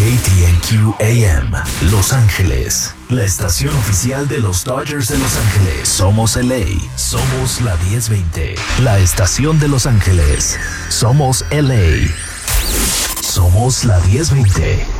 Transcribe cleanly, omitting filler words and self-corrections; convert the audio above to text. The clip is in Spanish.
KTNQ AM, Los Ángeles, la estación oficial de los Dodgers de Los Ángeles. Somos LA, somos la 1020, la estación de Los Ángeles. Somos LA, somos la 1020.